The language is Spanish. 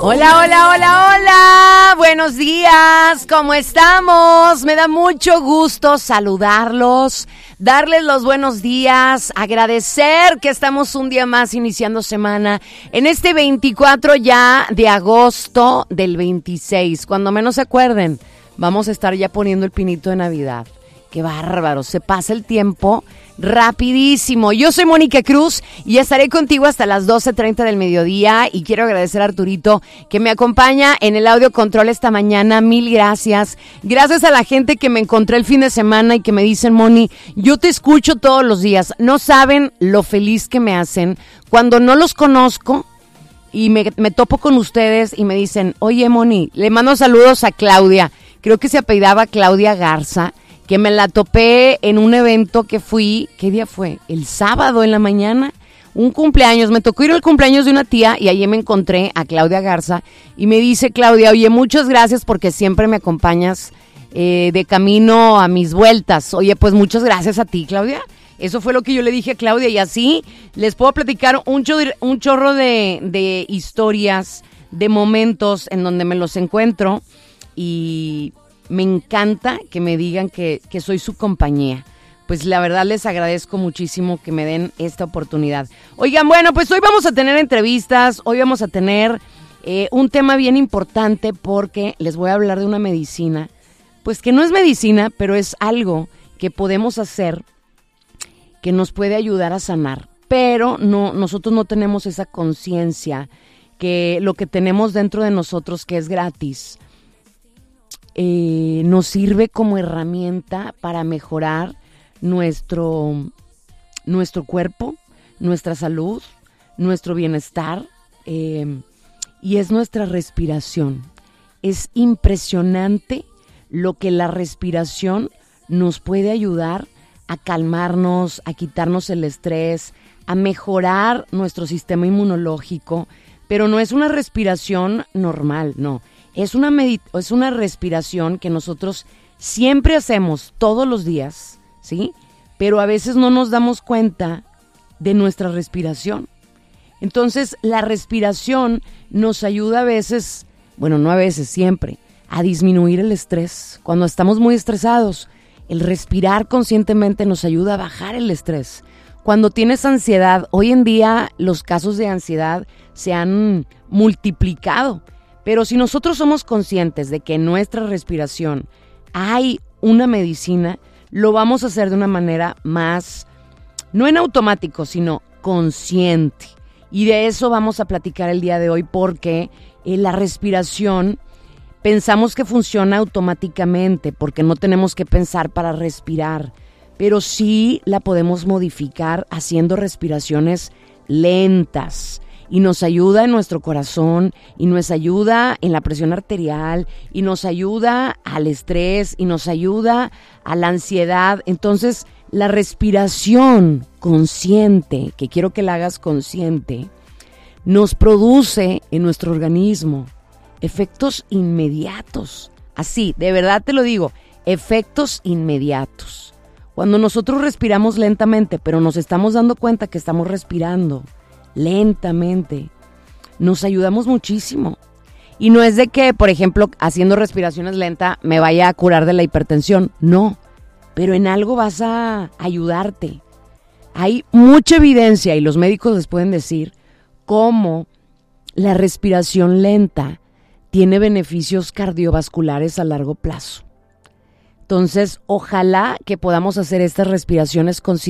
Hola, hola, hola, hola. Buenos días. ¿Cómo estamos? Me da mucho gusto saludarlos, darles los buenos días, agradecer que estamos un día más iniciando semana en este 24 ya de agosto del 26. Cuando menos se acuerden, vamos a estar ya poniendo el pinito de Navidad. ¡Qué bárbaro! Se pasa el tiempo rapidísimo. Yo soy Mónica Cruz y estaré contigo hasta las 12:30 del mediodía y quiero agradecer a Arturito que me acompaña en el audio control esta mañana. Mil gracias. Gracias a la gente que me encontré el fin de semana y que me dicen, Moni, yo te escucho todos los días. No saben lo feliz que me hacen cuando no los conozco y me topo con ustedes y me dicen, oye, Moni, le mando saludos a Claudia. Creo que se apellidaba Claudia Garza, que me la topé en un evento que fui, ¿qué día fue? El sábado en la mañana, un cumpleaños, me tocó ir al cumpleaños de una tía y allí me encontré a Claudia Garza y me dice, Claudia, oye, muchas gracias porque siempre me acompañas de camino a mis vueltas. Oye, pues muchas gracias a ti, Claudia. Eso fue lo que yo le dije a Claudia y así les puedo platicar un chorro de historias, de momentos en donde me los encuentro y me encanta que me digan que soy su compañía. Pues la verdad les agradezco muchísimo que me den esta oportunidad. Oigan, bueno, pues hoy vamos a tener entrevistas, hoy vamos a tener un tema bien importante porque les voy a hablar de una medicina, pues que no es medicina, pero es algo que podemos hacer que nos puede ayudar a sanar. Pero nosotros no tenemos esa conciencia que lo que tenemos dentro de nosotros, que es gratis, nos sirve como herramienta para mejorar nuestro cuerpo, nuestra salud, nuestro bienestar, y es nuestra respiración. Es impresionante lo que la respiración nos puede ayudar a calmarnos, a quitarnos el estrés, a mejorar nuestro sistema inmunológico, pero no es una respiración normal, no. Es una respiración que nosotros siempre hacemos todos los días, ¿sí? Pero a veces no nos damos cuenta de nuestra respiración. Entonces, la respiración nos ayuda a veces, bueno, no a veces, siempre, a disminuir el estrés. Cuando estamos muy estresados, el respirar conscientemente nos ayuda a bajar el estrés. Cuando tienes ansiedad, hoy en día los casos de ansiedad se han multiplicado. Pero si nosotros somos conscientes de que en nuestra respiración hay una medicina, lo vamos a hacer de una manera más, no en automático, sino consciente. Y de eso vamos a platicar el día de hoy porque la respiración pensamos que funciona automáticamente porque no tenemos que pensar para respirar, pero sí la podemos modificar haciendo respiraciones lentas. Y nos ayuda en nuestro corazón, y nos ayuda en la presión arterial, y nos ayuda al estrés, y nos ayuda a la ansiedad. Entonces, la respiración consciente, que quiero que la hagas consciente, nos produce en nuestro organismo efectos inmediatos. Así, de verdad te lo digo, efectos inmediatos. Cuando nosotros respiramos lentamente, pero nos estamos dando cuenta que estamos respirando lentamente, nos ayudamos muchísimo. Y no es de que, por ejemplo, haciendo respiraciones lentas me vaya a curar de la hipertensión, no, pero en algo vas a ayudarte. Hay mucha evidencia y los médicos les pueden decir cómo la respiración lenta tiene beneficios cardiovasculares a largo plazo. Entonces, ojalá que podamos hacer estas respiraciones conscientes